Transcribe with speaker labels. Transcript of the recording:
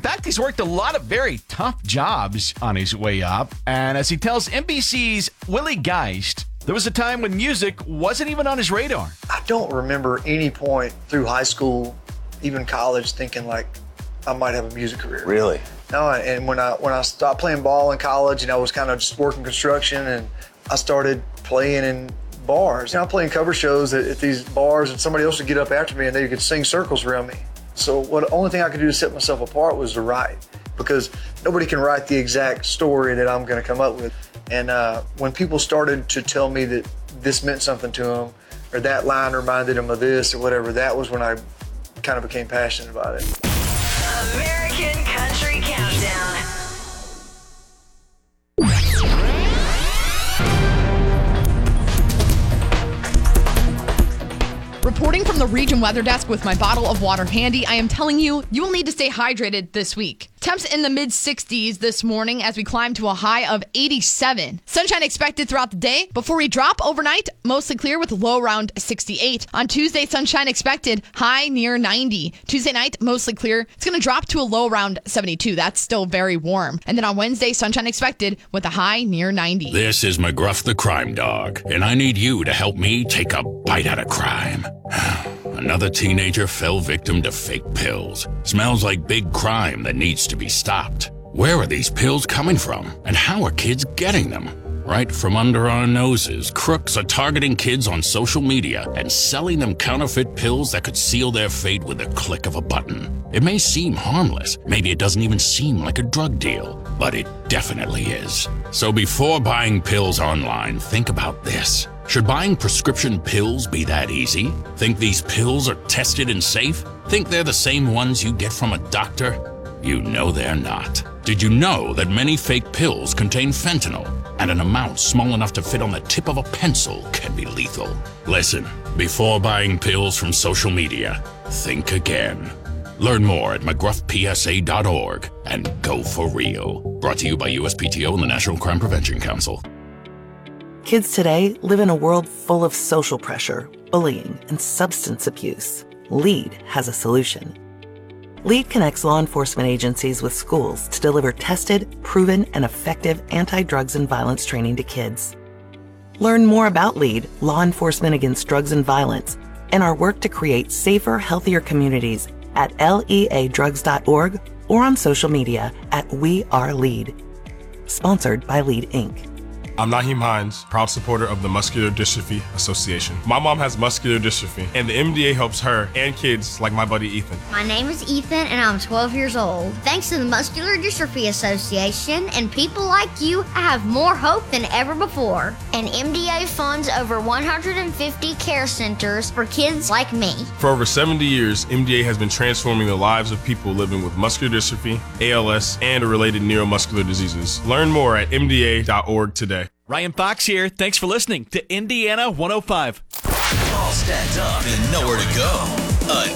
Speaker 1: fact, he's worked a lot of very tough jobs on his way up. And as he tells NBC's Willie Geist, there was a time when music wasn't even on his radar.
Speaker 2: I don't remember any point through high school, even college, thinking like I might have a music career.
Speaker 3: Really?
Speaker 2: No, and when I stopped playing ball in college, and I was kind of just working construction, and I started playing in bars. I'm playing cover shows at these bars, and somebody else would get up after me and they could sing circles around me. So the only thing I could do to set myself apart was to write, because nobody can write the exact story that I'm going to come up with. And when people started to tell me that this meant something to them, or that line reminded them of this or whatever, that was when I kind of became passionate about it.
Speaker 4: American Country Countdown.
Speaker 5: Reporting from the region weather desk with my bottle of water handy, I am telling you, you will need to stay hydrated this week. Temps in the mid-60s this morning as we climb to a high of 87. Sunshine expected throughout the day before we drop overnight, mostly clear with a low around 68. On Tuesday, sunshine expected, high near 90. Tuesday night, mostly clear. It's going to drop to a low around 72. That's still very warm. And then on Wednesday, sunshine expected with a high near 90.
Speaker 6: This is McGruff the Crime Dog, and I need you to help me take a bite out of crime. Another teenager fell victim to fake pills. Smells like big crime that needs to be stopped. Where are these pills coming from? And how are kids getting them? Right from under our noses, crooks are targeting kids on social media and selling them counterfeit pills that could seal their fate with the click of a button. It may seem harmless. Maybe it doesn't even seem like a drug deal, but it definitely is. So before buying pills online, think about this. Should buying prescription pills be that easy? Think these pills are tested and safe? Think they're the same ones you get from a doctor? You know they're not. Did you know that many fake pills contain fentanyl, and an amount small enough to fit on the tip of a pencil can be lethal? Listen, before buying pills from social media, think again. Learn more at mcgruffpsa.org and go for real. Brought to you by USPTO and the National Crime Prevention Council.
Speaker 7: Kids today live in a world full of social pressure, bullying, and substance abuse. LEAD has a solution. LEAD connects law enforcement agencies with schools to deliver tested, proven, and effective anti-drugs and violence training to kids. Learn more about LEAD, Law Enforcement Against Drugs and Violence, and our work to create safer, healthier communities at leadrugs.org or on social media at We Are LEAD. Sponsored by LEAD, Inc.
Speaker 8: I'm Naheem Hines, proud supporter of the Muscular Dystrophy Association. My mom has muscular dystrophy, and the MDA helps her and kids like my buddy Ethan.
Speaker 9: My name is Ethan, and I'm 12 years old. Thanks to the Muscular Dystrophy Association and people like you, I have more hope than ever before. And MDA funds over 150 care centers for kids like me.
Speaker 8: For over 70 years, MDA has been transforming the lives of people living with muscular dystrophy, ALS, and related neuromuscular diseases. Learn more at MDA.org today.
Speaker 10: Ryan Fox here. Thanks for listening to Indiana 105.
Speaker 11: All stacked up and nowhere to go. A